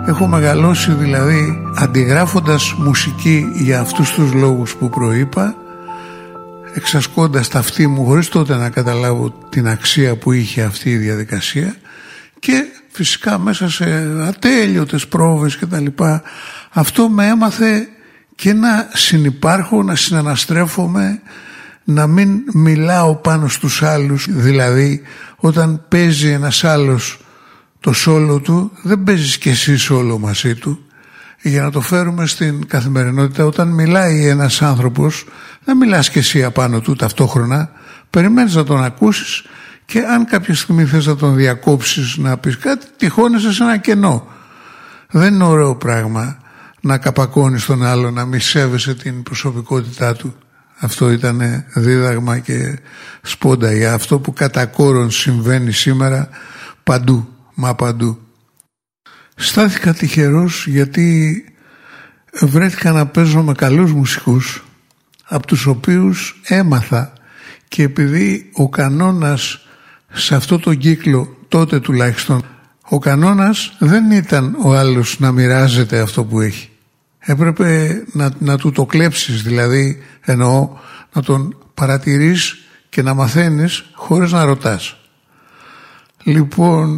Έχω μεγαλώσει δηλαδή αντιγράφοντας μουσική για αυτούς τους λόγους που προείπα, εξασκώντας τα αυτή μου χωρίς τότε να καταλάβω την αξία που είχε αυτή η διαδικασία, και φυσικά μέσα σε ατέλειωτες πρόβες και τα λοιπά. Αυτό με έμαθε και να συνυπάρχω, να συναναστρέφομαι, να μην μιλάω πάνω στους άλλους. Δηλαδή όταν παίζει ένας άλλος το σόλο του, δεν παίζεις και εσύ σόλο μαζί του. Για να το φέρουμε στην καθημερινότητα, όταν μιλάει ένας άνθρωπος, δεν μιλάς και εσύ απάνω του ταυτόχρονα, περιμένεις να τον ακούσεις, και αν κάποια στιγμή θες να τον διακόψεις, να πεις κάτι, τυχώνεσαι σε ένα κενό. Δεν είναι ωραίο πράγμα να καπακώνεις τον άλλο, να μη σέβεσαι την προσωπικότητά του. Αυτό ήταν δίδαγμα και σπόντα για αυτό που κατά κόρον συμβαίνει σήμερα παντού, μα παντού. Στάθηκα τυχερός γιατί βρέθηκα να παίζω με καλούς μουσικούς, από τους οποίους έμαθα, και επειδή ο κανόνας σε αυτό το κύκλο, τότε τουλάχιστον, ο κανόνας δεν ήταν ο άλλος να μοιράζεται αυτό που έχει. Έπρεπε να του το κλέψεις, δηλαδή εννοώ να τον παρατηρείς και να μαθαίνεις χωρίς να ρωτάς. Λοιπόν,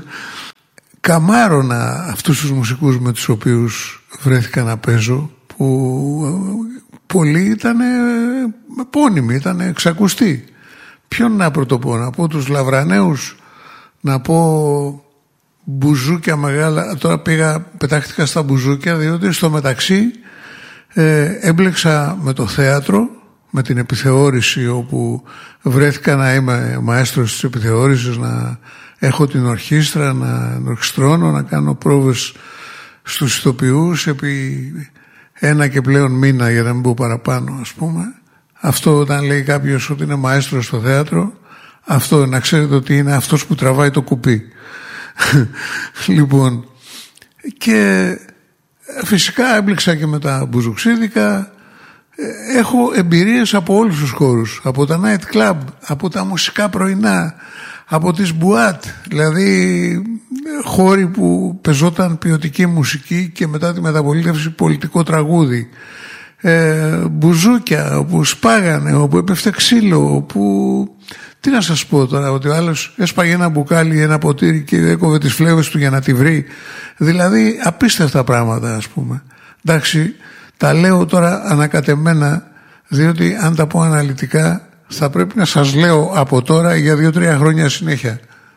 καμάρωνα αυτούς τους μουσικούς με τους οποίους βρέθηκα να παίζω, που πολλοί ήταν επώνυμοι, ήταν εξακουστοί. Ποιον να πρωτοπώ, να πω τους Λαβρανέους, να πω μπουζούκια μεγάλα. Τώρα πετάχτηκα στα μπουζούκια, διότι στο μεταξύ έμπλεξα με το θέατρο, με την επιθεώρηση, όπου βρέθηκα να είμαι μαέστρος της επιθεώρησης, να έχω την ορχήστρα, να ορχιστρώνω, να κάνω πρόβες στους ηθοποιούς επί 1 και πλέον μήνα, για να μην πω παραπάνω, ας πούμε. Αυτό, όταν λέει κάποιος ότι είναι μαέστρος στο θέατρο, αυτό να ξέρετε ότι είναι αυτός που τραβάει το κουπί. Λοιπόν, και φυσικά έμπλεξα και με τα μπουζουξίδικα. Έχω εμπειρίες από όλους τους χώρους, από τα night club, από τα μουσικά πρωινά, από τις μπουάτ, δηλαδή χώροι που πεζόταν ποιοτική μουσική και μετά τη μεταπολίτευση πολιτικό τραγούδι, μπουζούκια όπου σπάγανε, όπου έπεφτε ξύλο, όπου, τι να σας πω τώρα, ότι ο άλλος έσπαγε ένα μπουκάλι, ένα ποτήρι και έκοβε τις φλέβες του για να τη βρει, δηλαδή απίστευτα πράγματα, ας πούμε. Εντάξει, τα λέω τώρα ανακατεμένα, διότι αν τα πω αναλυτικά θα πρέπει να σας λέω από τώρα για 2-3 χρόνια συνέχεια.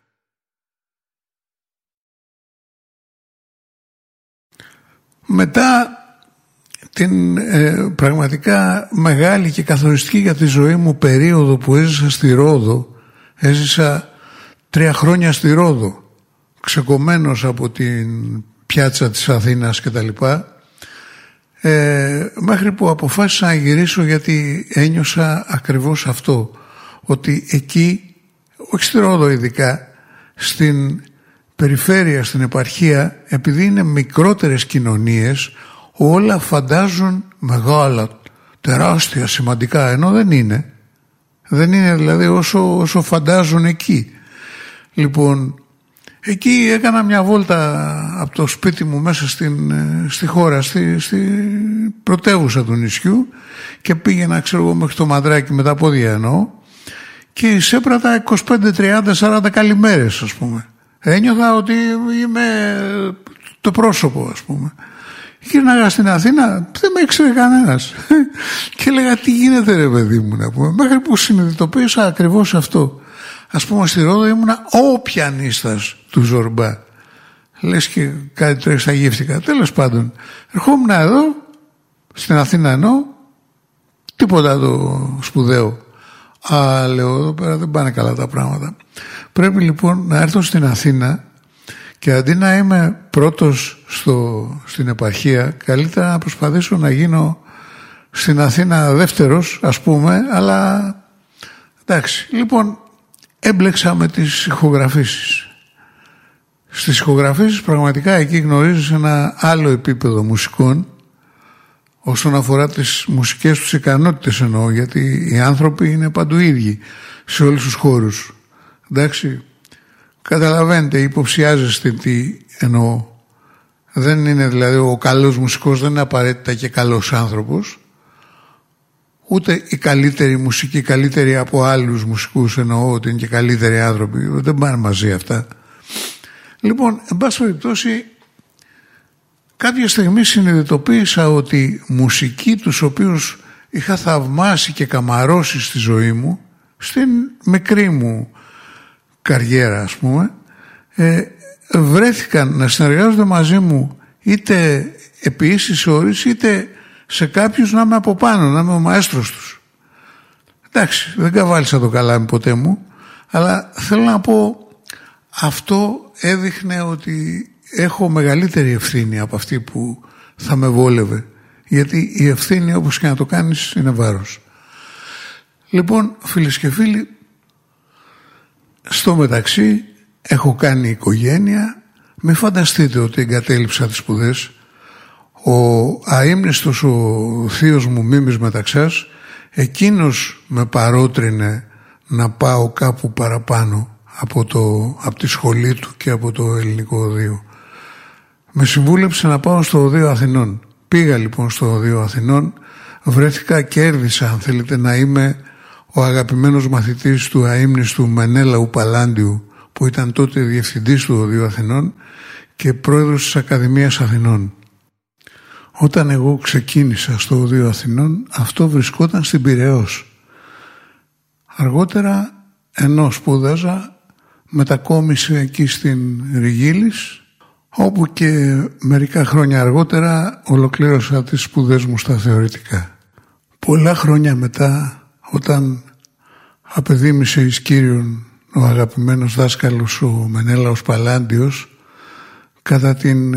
Μετά την πραγματικά μεγάλη και καθοριστική για τη ζωή μου περίοδο που έζησα στη Ρόδο, έζησα 3 χρόνια στη Ρόδο, ξεκομμένος από την πιάτσα της Αθήνας και τα λοιπά, μέχρι που αποφάσισα να γυρίσω, γιατί ένιωσα ακριβώς αυτό, ότι εκεί, όχι στη Ρόδο ειδικά, στην περιφέρεια, στην επαρχία, επειδή είναι μικρότερες κοινωνίες, όλα φαντάζουν μεγάλα, τεράστια, σημαντικά, ενώ δεν είναι. Δεν είναι δηλαδή όσο φαντάζουν εκεί. Λοιπόν, εκεί έκανα μια βόλτα από το σπίτι μου μέσα στη χώρα, στη πρωτεύουσα του νησιού, και πήγαινα, ξέρω εγώ, μέχρι το Μαδράκι με τα πόδια εννοώ, και εισέπρατα 25-30-40 καλημέρες, ας πούμε. Ένιωθα ότι είμαι το πρόσωπο, ας πούμε. Γύρναγα στην Αθήνα, δεν με ήξερε κανένας. Και έλεγα, τι γίνεται ρε παιδί μου, να πούμε. Μέχρι που συνειδητοποίησα ακριβώς αυτό. Ας πούμε, στη Ρόδο ήμουνα ο πιανίστας του Ζορμπά. Λες και κάτι τρέχει, αγύφθηκα. Τέλος πάντων, ερχόμουν εδώ, στην Αθήνα εννοώ, τίποτα το σπουδαίο. Λέω, εδώ πέρα δεν πάνε καλά τα πράγματα. Πρέπει λοιπόν να έρθω στην Αθήνα, και αντί να είμαι πρώτος στην επαρχία, καλύτερα να προσπαθήσω να γίνω στην Αθήνα δεύτερος, ας πούμε, αλλά εντάξει. Λοιπόν, έμπλεξα με τις ηχογραφήσεις. Στις ηχογραφήσεις πραγματικά εκεί γνωρίζεις ένα άλλο επίπεδο μουσικών, όσον αφορά τις μουσικές τους ικανότητες εννοώ, γιατί οι άνθρωποι είναι παντού ίδιοι σε όλους τους χώρους. Εντάξει, καταλαβαίνετε, υποψιάζεστε τι εννοώ. Δεν είναι δηλαδή ο καλός μουσικός, δεν είναι απαραίτητα και καλός άνθρωπος. Ούτε η καλύτερη μουσική, καλύτερη από άλλους μουσικούς, εννοώ ότι είναι και καλύτεροι άνθρωποι. Δεν πάνε μαζί αυτά. Λοιπόν, εν πάση περιπτώσει, κάποια στιγμή συνειδητοποίησα ότι μουσικοί τους οποίους είχα θαυμάσει και καμαρώσει στη ζωή μου, στην μικρή μου καριέρα ας πούμε, βρέθηκαν να συνεργάζονται μαζί μου είτε επί ίσης ώρης είτε σε κάποιους να είμαι από πάνω, να είμαι ο μαέστρος τους. Εντάξει, δεν καβάλισα το καλάμι ποτέ μου, αλλά θέλω να πω, αυτό έδειχνε ότι έχω μεγαλύτερη ευθύνη από αυτή που θα με βόλευε, γιατί η ευθύνη όπως και να το κάνεις είναι βάρος. Λοιπόν, φίλες και φίλοι, στο μεταξύ έχω κάνει οικογένεια. Μην φανταστείτε ότι εγκατέλειψα τις σπουδές. Ο αείμνηστος ο θείος μου Μίμης Μεταξάς, εκείνος με παρότρινε να πάω κάπου παραπάνω από τη σχολή του και από το ελληνικό οδείο. Με συμβούλεψε να πάω στο Οδείο Αθηνών. Πήγα λοιπόν στο Οδείο Αθηνών, βρέθηκα, κέρδισα αν θέλετε να είμαι ο αγαπημένος μαθητής του αείμνηστου Μενέλαου Παλάντιου, που ήταν τότε διευθυντής του Οδείου Αθηνών και πρόεδρος της Ακαδημίας Αθηνών. Όταν εγώ ξεκίνησα στο Οδείο Αθηνών, αυτό βρισκόταν στην Πειραιώς. Αργότερα, ενώ σπούδαζα, μετακόμισε εκεί στην Ριγίλης, όπου και μερικά χρόνια αργότερα ολοκλήρωσα τις σπουδές μου στα θεωρητικά. Πολλά χρόνια μετά, όταν απεδίμησε εις Κύριον ο αγαπημένος δάσκαλος ο Μενέλαος Παλάντιος, κατά την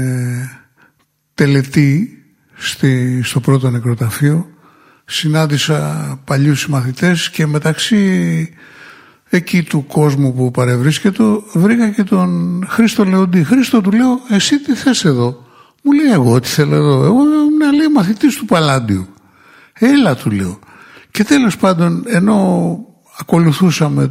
τελετή στο πρώτο νεκροταφείο, συνάντησα παλιούς συμμαθητές και μεταξύ εκεί του κόσμου που παρευρίσκεται βρήκα και τον Χρήστο Λεοντή. Χρήστο, του λέω, εσύ τι θες εδώ? Μου λέει, εγώ τι θέλω εδώ? Εγώ ήμουν, λέει, μαθητής του Παλάντιου. Έλα, του λέω. Και τέλος πάντων, ενώ ακολουθούσαμε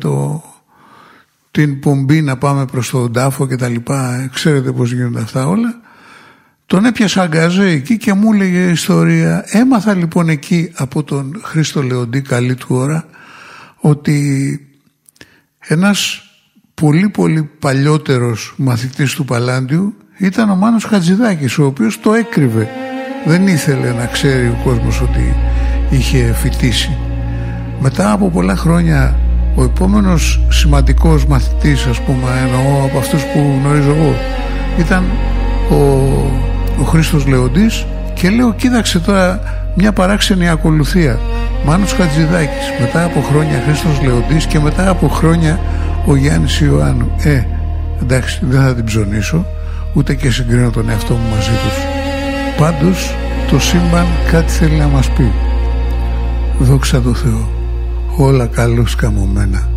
την πομπή να πάμε προς τον τάφο και τα λοιπά, ξέρετε πώς γίνονται αυτά όλα, τον έπιασα αγκαζέ εκεί και μου έλεγε ιστορία. Έμαθα λοιπόν εκεί από τον Χρήστο Λεοντή, καλή του ώρα, ότι ένας πολύ πολύ παλιότερος μαθητής του Παλάντιου ήταν ο Μάνος Χατζηδάκης, ο οποίος το έκρυβε. Δεν ήθελε να ξέρει ο κόσμος ότι είχε φοιτήσει. Μετά από πολλά χρόνια ο επόμενος σημαντικός μαθητής, ας πούμε, εννοώ από αυτούς που γνωρίζω εγώ, ήταν ο Χρήστος Λεοντής, και λέω, κοίταξε τώρα μια παράξενη ακολουθία. Μάνος Χατζηδάκης, μετά από χρόνια Χρήστος Λεοντής και μετά από χρόνια ο Γιάννης Ιωάννου. Εντάξει, δεν θα την ψωνίσω, ούτε και συγκρίνω τον εαυτό μου μαζί τους. Πάντως το σύμπαν κάτι θέλει να μας πει. Δόξα τω Θεώ, όλα καλώς καμωμένα.